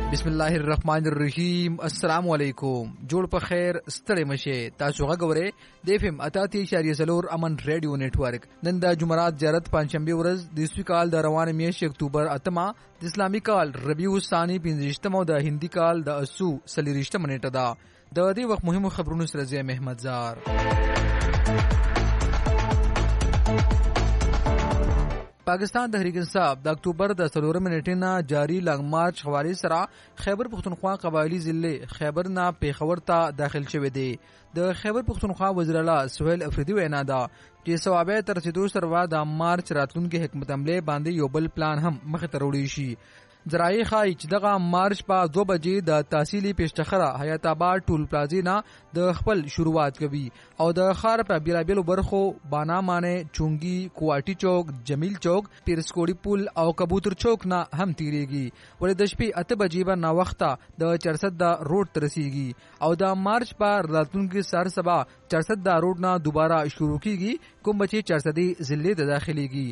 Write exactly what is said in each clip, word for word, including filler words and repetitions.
بسم الله الرحمن الرحیم. السلام علیکم. جوړ په خیر ستړي مشه. تاسو غوړې د اف ام اتاتی اشاریه څلور امن ریډیو نتورک. نن د جمعرات جرت پنځشنبه ورځ د اسوي کال د روانه میاشتې اکتوبر اتمه د اسلامي کال ربیع الثانی پنځشتمه او د هندي کال د اسو سلیریشتمه نیټه ده. د دې وخت مهمو خبرونو سره زه محمد زار. پاکستان تحریک انصاف د اکتوبر د څلورمه نیټې نه جاری لانګ مارچ حواله سره خیبر پختونخوا قبایلی ضلع خیبر نه پیښور ته داخل شوه دی. د خیبر پختونخوا وزیر اعلی سہیل افریدی وینا ده چې ثوابه تر رسیدو سره د مارچ راتلونکو حکمت عمله باندې یو بل پلان هم مخ ته وړي شي. ذرایع خای چې دغه مارچ په دو بجې د تحصیلي پیشتخره حیات آباد ټول پلازا نه د خپل شروعات کوي او د خار په بیلابیلو برخو بانا مانه چونګي کوواټي چوک جمیل چوک پیرسکوړی پل او کبوتر چوک نه هم تیریږي. ولې د شپې اته بجې به نا وخته د چرسد د روډ ترسيږي او د مارچ په راتلونکو سر سبا چرسد د روډ نه دوباره شروع کیږي کوم بچي چرسدي ضلع ته داخليږي.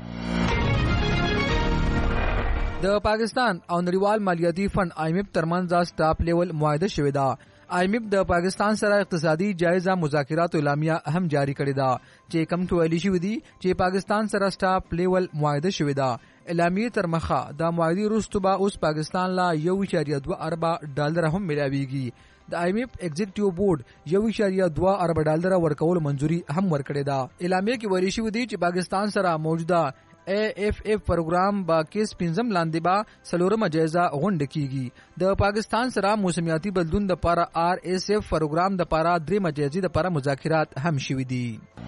د پاکستان او نړیوال مالیاتي فند آی ایم ایف ترمنځ سټاپ لیول معاهده شوې ده. آی ایم ایف د پاکستان سره اقتصادي جایزه مذاکرات اعلامیه هم جاری کړې ده چې کوم څه ویلي شوې دي چې پاکستان سره سټاپ لیول معاهده شوې ده. اعلامیه تر مخه د معاهدې وروسته به اوس پاکستان لا یو اعشاریه دوه ارب ډالر هم ملاويږي. د آی ایم ایف ایگزیکټیو بورډ یو اعشاریه دوه ارب ډالر ورکول منځوري هم ورکړې ده. اعلامیه کې ویلي شوې دي چې پاکستان سره موجوده اے ایف ایف پروګرام با کیس پنځم لاندې با سلورمه جایزه غونډه کیږي. د پاکستان سره موسمیاتي بدلون د لپاره آر ایس ایف پروګرام د لپاره درې جایزې د لپاره مذاکرات هم شوي دي.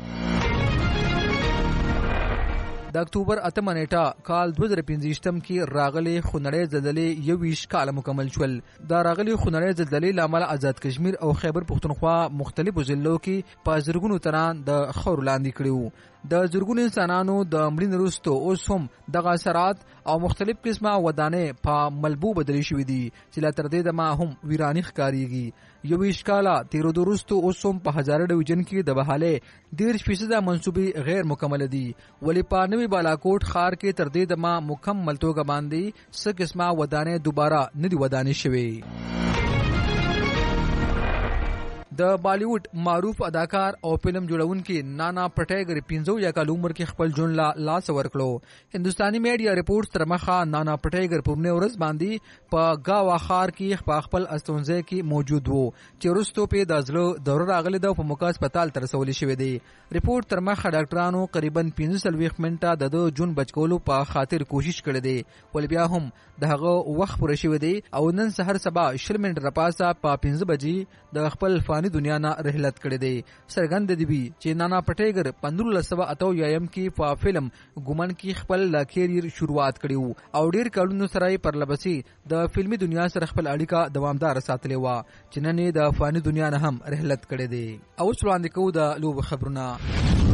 د اکتوبر اتمه نیټه کال دوه زره پنځه کې راغلي خونړې زلزلې یو ویشت کال مکمل شول. دا راغلي خونړې زلزلې لامل آزاد کشمیر او خیبر پختونخوا مختلفو ضلعو کې په زرګونو تنان د خور لاندې کړیو. د زرګونو انسانانو د مړینې وروسته اوس هم دغه اثرات او مختلف قسمه ودانې په ملبو بدلی شوې دي چې لا تر دې دمه هم ویرانی ښکاریږي. یو ویشت کاله تیرو وروسته اوس هم په هزاره ډیویژن کې د بحاله دېرش فیصده منصوبې غیر مکمل دي. ولې په نوي بالاکوټ ښار کې تر دې دمه مکمل توګه باندې څه قسمه ودانې دوباره نه دي ودانې شوې. د بالیوډ معروف اداکار او فلم جوړونکي نانا پټیګر پنځو یا کال عمر کې خپل ژوند لا لاس ورکړو. هندستاني میډیا ریپورت تر مخه نانا پټیګر په نوې ورځ باندې په گاوا خار کې په خپل استونزه کې موجود وو چې وروسته په د ځلو دور راغلي د په موقع هسپتال تر رسول شوی دی. ریپورت تر مخه ډاکټرانو قریبا پنځه سلويخ منټه د جون بچکولو په خاطر کوشش کړې دي ول بیا هم دغه وخت پوره شوی دی او نن سحر سبا شل منټ رپاسه په پنځه بجې د خپل فانی دنیا نه رحلت کړې دی. سرګند دی چې نانا پټیګر پندرو لسو اتو یم کې په فلم ګومن کې خپل کیریر شروعات کړیو او ډیر کلونو سره پر لبسي د فلمي دنیا سره خپل اړیکه دوامدار ساتلې و چې نن د فانی دنیا نه هم رحلت کړې دی. او څلاندې کو د لوب خبرونه.